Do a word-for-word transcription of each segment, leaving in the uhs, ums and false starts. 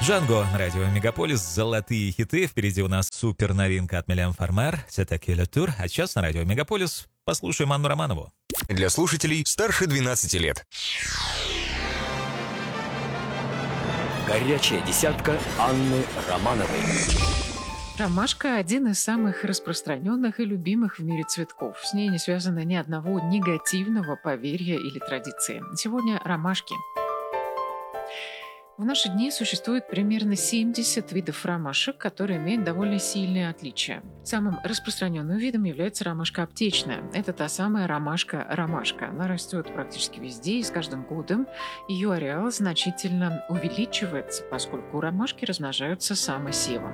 Джанго на радио Мегаполис, золотые хиты. Впереди у нас супер новинка от Милен Фармер, c'est à qui le tour. А сейчас на радио Мегаполис послушаем Анну Романову. Для слушателей старше двенадцати лет. Горячая десятка Анны Романовой. Ромашка – один из самых распространенных и любимых в мире цветков. С ней не связано ни одного негативного поверья или традиции. Сегодня ромашки. В наши дни существует примерно семьдесят видов ромашек, которые имеют довольно сильные отличия. Самым распространенным видом является ромашка аптечная. Это та самая ромашка-ромашка. Она растет практически везде, и с каждым годом ее ареал значительно увеличивается, поскольку ромашки размножаются самосевом.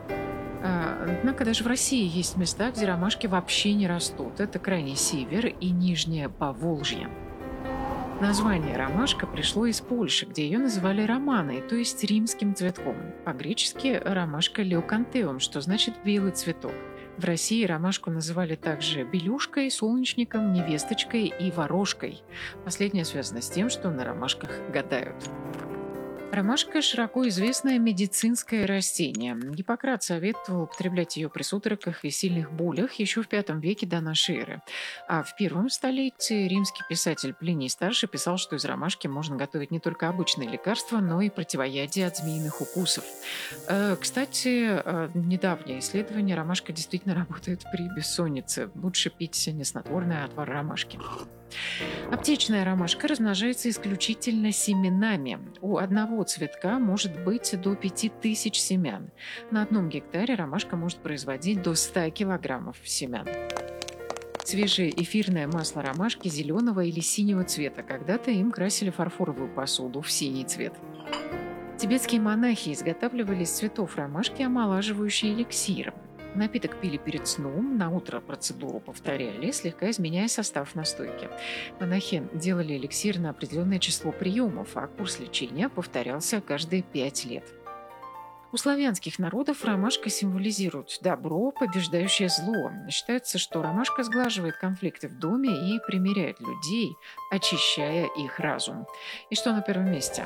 Однако даже в России есть места, где ромашки вообще не растут. Это крайний север и нижнее Поволжье. Название ромашка пришло из Польши, где ее называли романой, то есть римским цветком. По-гречески ромашка леокантеум, что значит белый цветок. В России ромашку называли также белюшкой, солнечником, невесточкой и ворожкой. Последнее связано с тем, что на ромашках гадают. Ромашка – широко известное медицинское растение. Гиппократ советовал употреблять ее при судорогах и сильных болях еще в пятом веке до нашей эры. А в первом столетии римский писатель Плиний Старший писал, что из ромашки можно готовить не только обычные лекарства, но и противоядие от змеиных укусов. Кстати, недавнее исследование: ромашка действительно работает при бессоннице. Лучше пить не снотворное, а отвар ромашки. Аптечная ромашка размножается исключительно семенами. У одного цветка может быть до пяти тысяч семян. На одном гектаре ромашка может производить до ста килограммов семян. Свежее эфирное масло ромашки зеленого или синего цвета. Когда-то им красили фарфоровую посуду в синий цвет. Тибетские монахи изготавливали из цветов ромашки омолаживающий эликсир. Напиток пили перед сном, на утро процедуру повторяли, слегка изменяя состав настойки. Монахи делали эликсир на определенное число приемов, а курс лечения повторялся каждые пять лет. У славянских народов ромашка символизирует добро, побеждающее зло. Считается, что ромашка сглаживает конфликты в доме и примиряет людей, очищая их разум. И что на первом месте?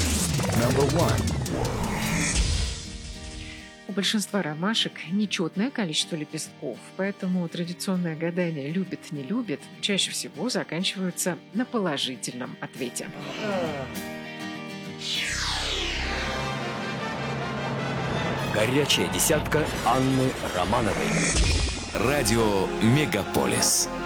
У большинства ромашек нечетное количество лепестков, поэтому традиционное гадание «любит-не любит» чаще всего заканчиваются на положительном ответе. Горячая десятка Анны Романовой. Радио Мегаполис.